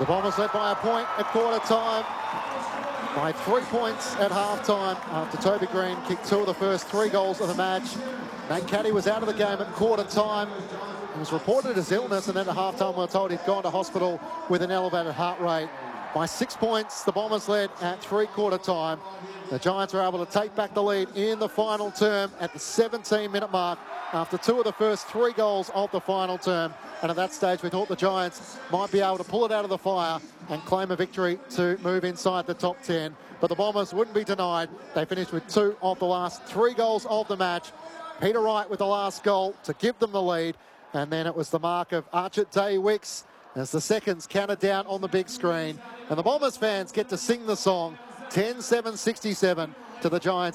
The Bombers led by a point at quarter time, by 3 points at half-time after Toby Green kicked 2 of the first 3 goals of the match. Nate Caddy was out of the game at quarter time. He was reported as illness, and then at half-time we were told he'd gone to hospital with an elevated heart rate. By 6 points, the Bombers led at three-quarter time. The Giants were able to take back the lead in the final term at the 17-minute mark after 2 of the first 3 goals of the final term. And at that stage, we thought the Giants might be able to pull it out of the fire and claim a victory to move inside the top 10. But the Bombers wouldn't be denied. They finished with 2 of the last 3 goals of the match. Peter Wright with the last goal to give them the lead. And then it was the mark of Archit Day-Wicks as the seconds counted down on the big screen. And the Bombers fans get to sing the song 10-7-67 to the Giants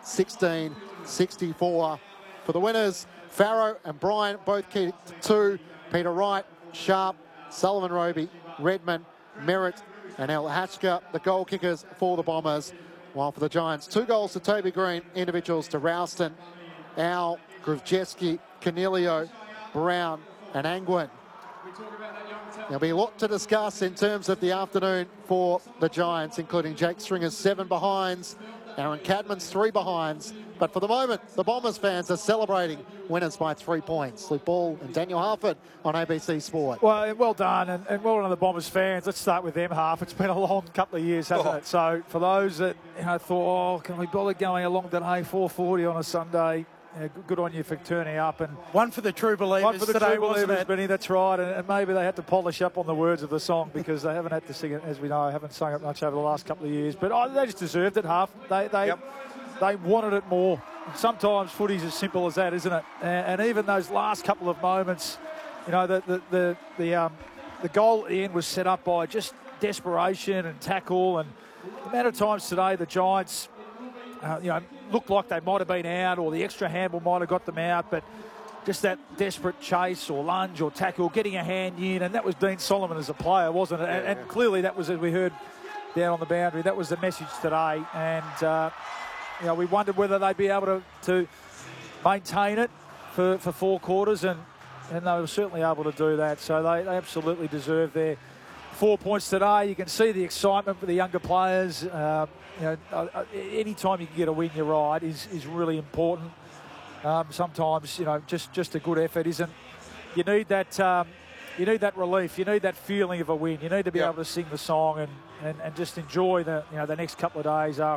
8-16-64. For the winners, Farrow and Bryan both kicked 2. Peter Wright, Sharp, Sullivan Roby, Redmond, Merritt and El Hatchka, the goal kickers for the Bombers. While for the Giants, 2 goals to Toby Green, individuals to Ralston, Al, Gruvjeski, Canelio, Brown and Angwin. There'll be a lot to discuss in terms of the afternoon for the Giants, including Jake Stringer's 7 behinds, Aaron Cadman's 3 behinds. But for the moment, the Bombers fans are celebrating winners by 3 points. Luke Ball and Daniel Harford on ABC Sport. Well done, and well done to the Bombers fans. Let's start with them, Harf. It's been a long couple of years, hasn't it? So for those that thought, can we bother going along today, 4:40 on a Sunday? Good on you for turning up. And one for the true believers. One for the today, true believers, Benny, that's right. And maybe they had to polish up on the words of the song because they haven't had to sing it, as we know, haven't sung it much over the last couple of years. But they just deserved it, Harf. They wanted it more. Sometimes footy's as simple as that, isn't it? And even those last couple of moments, the goal at the end was set up by just desperation and tackle. And the amount of times today the Giants, looked like they might have been out, or the extra handball might have got them out, but just that desperate chase or lunge or tackle, getting a hand in, and that was Dean Solomon as a player, wasn't it? And clearly that was, as we heard down on the boundary, that was the message today. And we wondered whether they'd be able to maintain it for 4 quarters, and they were certainly able to do that. So they absolutely deserve their 4 points today. You can see the excitement for the younger players. Any time you can get a win, you're right, is really important. Sometimes, just a good effort isn't. You need that. You need that relief. You need that feeling of a win. You need to be able to sing the song and just enjoy the next couple of days after.